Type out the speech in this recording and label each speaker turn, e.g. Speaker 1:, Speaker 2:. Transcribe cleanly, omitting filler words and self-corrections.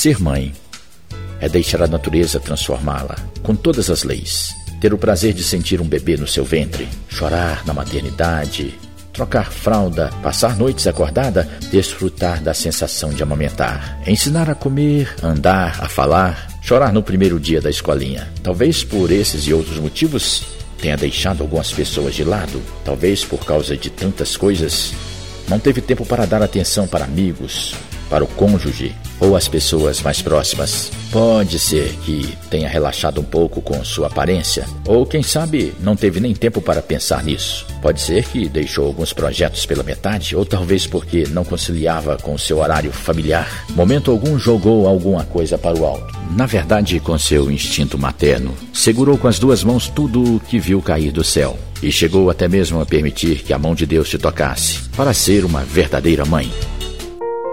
Speaker 1: Ser mãe é deixar a natureza transformá-la, com todas as leis. Ter o prazer de sentir um bebê no seu ventre, chorar na maternidade, trocar fralda, passar noites acordada, desfrutar da sensação de amamentar, ensinar a comer, a andar, a falar, chorar no primeiro dia da escolinha. Talvez por esses e outros motivos tenha deixado algumas pessoas de lado. Talvez por causa de tantas coisas não teve tempo para dar atenção para amigos, para o cônjuge ou as pessoas mais próximas. Pode ser que tenha relaxado um pouco com sua aparência, ou quem sabe não teve nem tempo para pensar nisso. Pode ser que deixou alguns projetos pela metade, ou talvez porque não conciliava com seu horário familiar. Momento algum jogou alguma coisa para o alto. Na verdade, com seu instinto materno, segurou com as 2 mãos tudo o que viu cair do céu, e chegou até mesmo a permitir que a mão de Deus te tocasse, para ser uma verdadeira mãe.